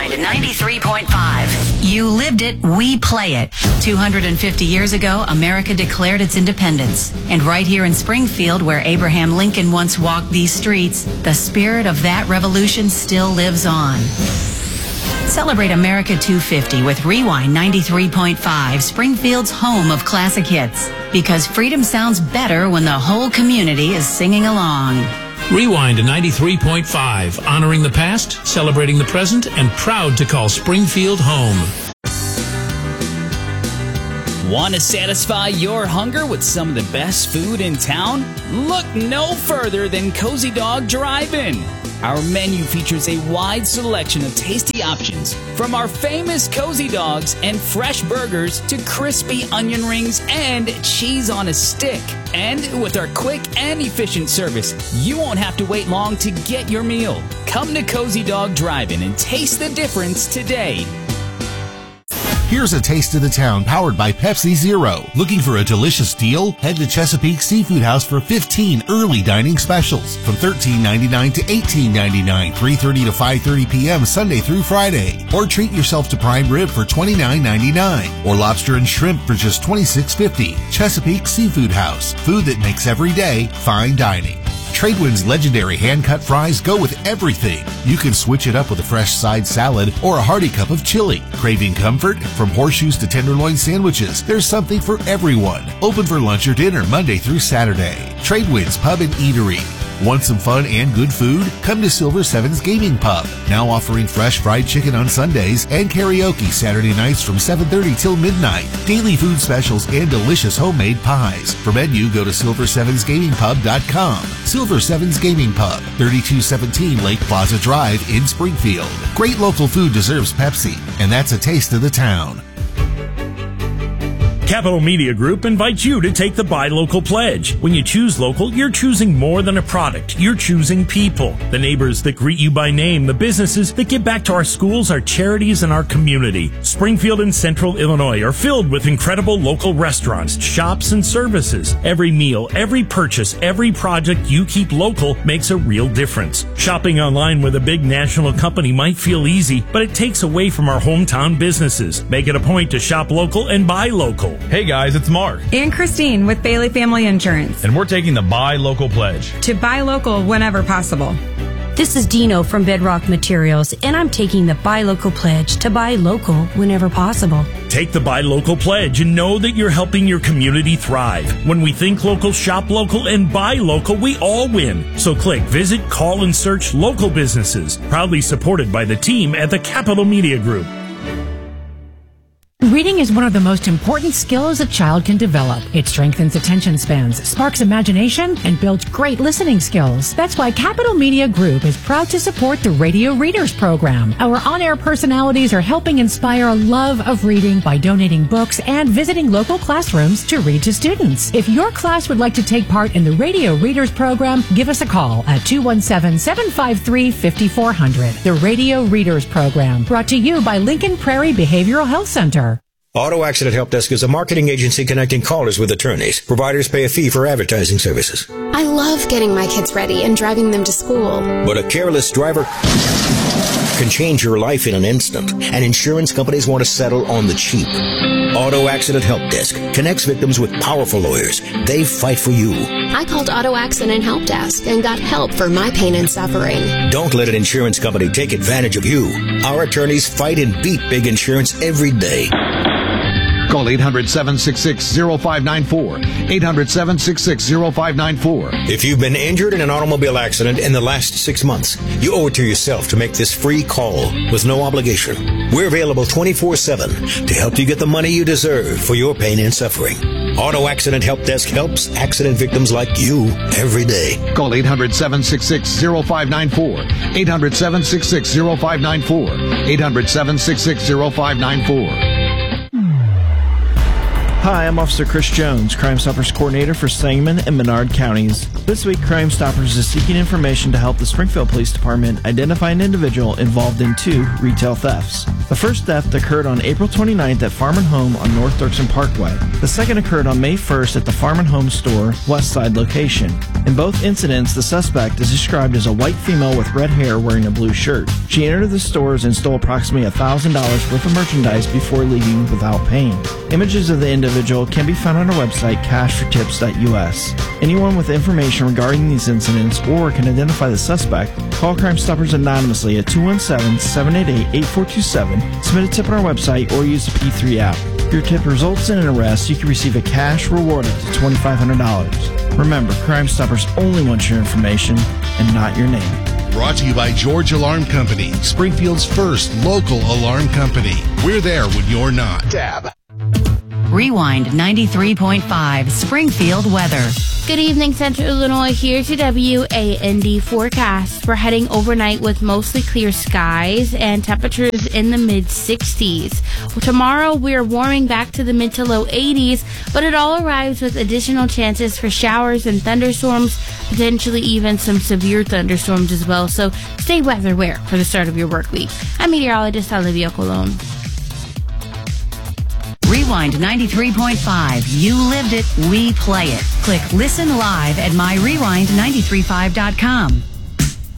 Rewind 93.5. You lived it, we play it. 250 years ago, America declared its independence. And right here in Springfield, where Abraham Lincoln once walked these streets, the spirit of that revolution still lives on. Celebrate America 250 with Rewind 93.5, Springfield's home of classic hits. Because freedom sounds better when the whole community is singing along. Rewind 93.5, honoring the past, celebrating the present, and proud to call Springfield home. Want to satisfy your hunger with some of the best food in town? Look no further than Cozy Dog Drive-In. Our menu features a wide selection of tasty options, from our famous Cozy Dogs and fresh burgers to crispy onion rings and cheese on a stick. And with our quick and efficient service, you won't have to wait long to get your meal. Come to Cozy Dog Drive-In and taste the difference today. Here's a taste of the town powered by Pepsi Zero. Looking for a delicious deal? Head to Chesapeake Seafood House for 15 early dining specials from $13.99 to $18.99, 3:30 to 5:30 p.m. Sunday through Friday. Or treat yourself to prime rib for $29.99 or lobster and shrimp for just $26.50. Chesapeake Seafood House. Food that makes every day fine dining. Tradewind's legendary hand-cut fries go with everything. You can switch it up with a fresh side salad or a hearty cup of chili. Craving comfort? From horseshoes to tenderloin sandwiches, there's something for everyone. Open for lunch or dinner Monday through Saturday. Tradewind's Pub and Eatery. Want some fun and good food? Come to Silver Sevens Gaming Pub. Now offering fresh fried chicken on Sundays and karaoke Saturday nights from 7:30 till midnight. Daily food specials and delicious homemade pies. For menu, go to silversevensgamingpub.com. Silver Sevens Gaming Pub, 3217 Lake Plaza Drive in Springfield. Great local food deserves Pepsi, and that's a taste of the town. Capital Media Group invites you to take the Buy Local Pledge. When you choose local, you're choosing more than a product. You're choosing people. The neighbors that greet you by name, the businesses that give back to our schools, our charities, and our community. Springfield and Central Illinois are filled with incredible local restaurants, shops, and services. Every meal, every purchase, every project you keep local makes a real difference. Shopping online with a big national company might feel easy, but it takes away from our hometown businesses. Make it a point to shop local and buy local. Hey guys, it's Mark. And Christine with Bailey Family Insurance. And we're taking the Buy Local Pledge. To buy local whenever possible. This is Dino from Bedrock Materials, and I'm taking the Buy Local Pledge to buy local whenever possible. Take the Buy Local Pledge and know that you're helping your community thrive. When we think local, shop local, and buy local, we all win. So click, visit, call, and search local businesses. Proudly supported by the team at the Capital Media Group. Reading is one of the most important skills a child can develop. It strengthens attention spans, sparks imagination, and builds great listening skills. That's why Capital Media Group is proud to support the Radio Readers Program. Our on-air personalities are helping inspire a love of reading by donating books and visiting local classrooms to read to students. If your class would like to take part in the Radio Readers Program, give us a call at 217-753-5400. The Radio Readers Program, brought to you by Lincoln Prairie Behavioral Health Center. Auto Accident Help Desk is a marketing agency connecting callers with attorneys. Providers pay a fee for advertising services. I love getting my kids ready and driving them to school. But a careless driver can change your life in an instant, and insurance companies want to settle on the cheap. Auto Accident Help Desk connects victims with powerful lawyers. They fight for you. I called Auto Accident Help Desk and got help for my pain and suffering. Don't let an insurance company take advantage of you. Our attorneys fight and beat big insurance every day. Call 800-766-0594. 800-766-0594. If you've been injured in an automobile accident in the last 6 months, you owe it to yourself to make this free call with no obligation. We're available 24/7 to help you get the money you deserve for your pain and suffering. Auto Accident Help Desk helps accident victims like you every day. Call 800-766-0594. 800-766-0594. 800-766-0594. Hi, I'm Officer Chris Jones, Crime Stoppers Coordinator for Sangamon and Menard Counties. This week, Crime Stoppers is seeking information to help the Springfield Police Department identify an individual involved in 2 retail thefts. The first theft occurred on April 29th at Farm & Home on North Dirksen Parkway. The second occurred on May 1st at the Farm & Home store, West Side location. In both incidents, the suspect is described as a white female with red hair wearing a blue shirt. She entered the stores and stole approximately $1,000 worth of merchandise before leaving without paying. Images of the individual can be found on our website, cashfortips.us. Anyone with information regarding these incidents or can identify the suspect, call Crime Stoppers anonymously at 217-788-8427, submit a tip on our website, or use the P3 app. If your tip results in an arrest, you can receive a cash reward up to $2,500. Remember, Crime Stoppers only want your information and not your name. Brought to you by George Alarm Company, Springfield's first local alarm company. We're there when you're not. Tab. Rewind 93.5 Springfield weather. Good evening, Central Illinois. Here's your WAND forecast. We're heading overnight with mostly clear skies and temperatures in the mid-60s. Tomorrow, we're warming back to the mid to low 80s, but it all arrives with additional chances for showers and thunderstorms, potentially even some severe thunderstorms as well. So stay weather aware for the start of your work week. I'm meteorologist Olivia Colon. Rewind 93.5. You lived it, we play it. Click listen live at myrewind935.com.